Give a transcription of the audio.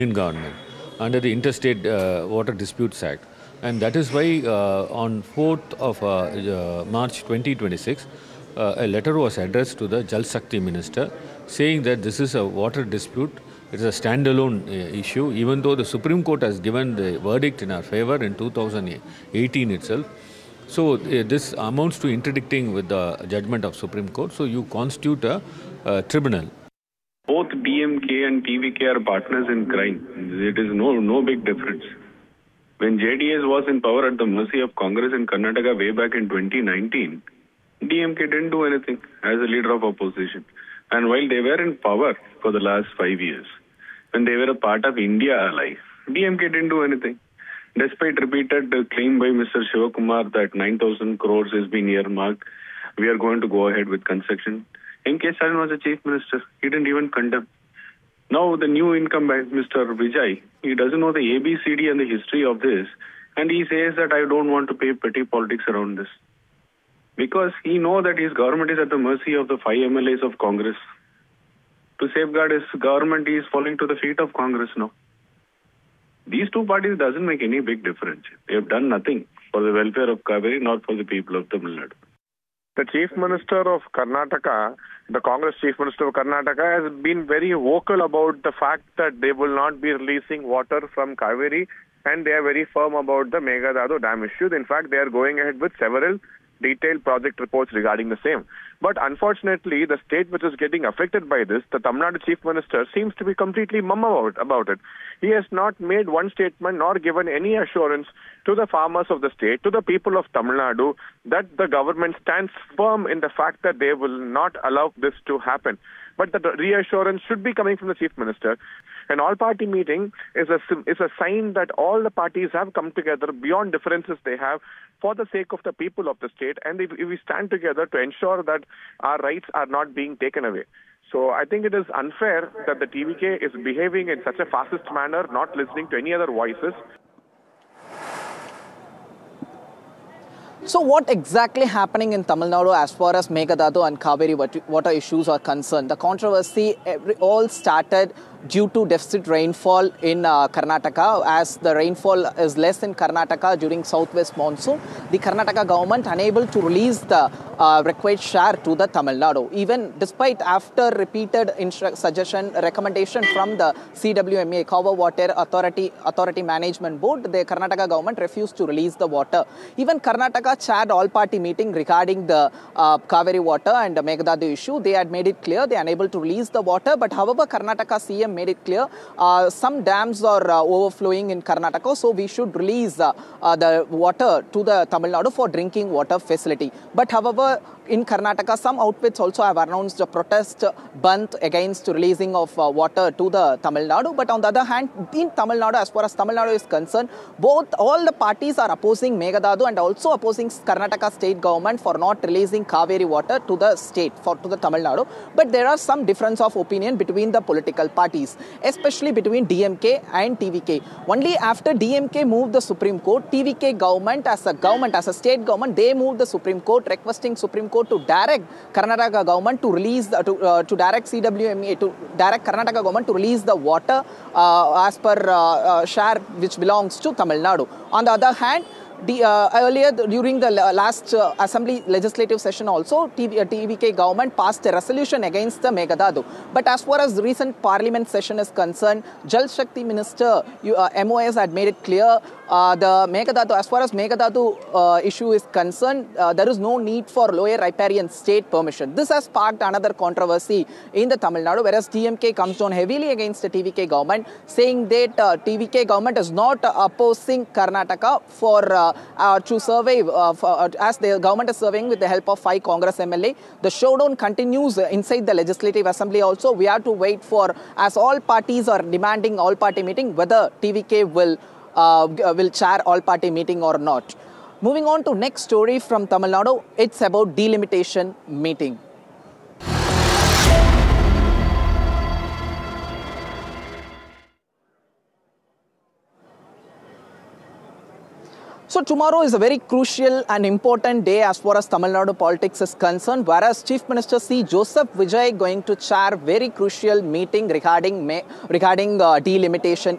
government under the Interstate Water Disputes Act. And that is why on 4th of March 2026, a letter was addressed to the Jal Shakti Minister saying that this is a water dispute. It is a standalone issue, even though the Supreme Court has given the verdict in our favor in 2018 itself. So this amounts to interdicting with the judgment of Supreme Court. So you constitute a tribunal. Both DMK and TVK are partners in crime. It is no big difference. When JDS was in power at the mercy of Congress in Karnataka way back in 2019, DMK didn't do anything as a leader of opposition. And while they were in power for the last 5 years, when they were a part of India Ally, DMK didn't do anything. Despite repeated claim by Mr. Shivakumar that 9,000 crores has been earmarked, we are going to go ahead with construction. M.K. Stalin was the chief minister. He didn't even condemn. Now the new incumbent, Mr. Vijay, he doesn't know the ABCD and the history of this, and he says that I don't want to pay petty politics around this. Because he knows that his government is at the mercy of the 5 MLAs of Congress. To safeguard his government, he is falling to the feet of Congress now. These two parties doesn't make any big difference. They have done nothing for the welfare of Kaveri, not for the people of Tamil Nadu. The Chief Minister of Karnataka, the Congress Chief Minister of Karnataka, has been very vocal about the fact that they will not be releasing water from Kaveri, and they are very firm about the Meghaddadu Dam issue. In fact, they are going ahead with several detailed project reports regarding the same. But unfortunately, the state which is getting affected by this, the Tamil Nadu Chief Minister, seems to be completely mum about it. He has not made one statement nor given any assurance to the farmers of the state, to the people of Tamil Nadu, that the government stands firm in the fact that they will not allow this to happen. But the reassurance should be coming from the Chief Minister. An all-party meeting is a sign that all the parties have come together beyond differences they have for the sake of the people of the state, and if we stand together to ensure that our rights are not being taken away. So I think it is unfair that the TVK is behaving in such a fascist manner, not listening to any other voices. So what exactly happening in Tamil Nadu as far as Meghaddadu and Kaveri water issues are concerned? The controversy all started due to deficit rainfall in Karnataka. As the rainfall is less in Karnataka during southwest monsoon, the Karnataka government unable to release the required share to the Tamil Nadu. Even despite after repeated recommendation from the CWMA, Cowber Water Authority Management Board, the Karnataka government refused to release the water. Even Karnataka chaired all-party meeting regarding the Kaveri water and the Meghaddadu issue. They had made it clear they are unable to release the water. But however, Karnataka CM made it clear some dams are overflowing in Karnataka, so we should release the water to the Tamil Nadu for drinking water facility. But however, in Karnataka, some outfits also have announced a protest bandh against releasing of water to the Tamil Nadu. But on the other hand, in Tamil Nadu, as far as Tamil Nadu is concerned, all the parties are opposing Meghaddadu and also opposing Karnataka state government for not releasing Kaveri water to the state, to the Tamil Nadu. But there are some difference of opinion between the political parties, especially between DMK and TVK. Only after DMK moved the Supreme Court, TVK government, as a state government, they moved the Supreme Court, requesting Supreme Court to direct Karnataka government to release, to direct CWMA, to direct Karnataka government to release the water as per share which belongs to Tamil Nadu. On the other hand, earlier during the last assembly legislative session also, TVK government passed a resolution against the Meghaddadu. But as far as the recent parliament session is concerned, Jal Shakti Minister MOS had made it clear the Meghaddadu, as far as Meghaddadu issue is concerned, there is no need for lower riparian state permission. This has sparked another controversy in the Tamil Nadu, whereas DMK comes down heavily against the TVK government, saying that TVK government is not opposing Karnataka for to survey, as the government is surveying with the help of 5 Congress MLA. The showdown continues inside the Legislative Assembly also. We have to wait for, as all parties are demanding all-party meeting, whether TVK will chair all-party meeting or not. Moving on to next story from Tamil Nadu, it's about delimitation meeting. So tomorrow is a very crucial and important day as far as Tamil Nadu politics is concerned, whereas Chief Minister C. Joseph Vijay going to chair very crucial meeting regarding delimitation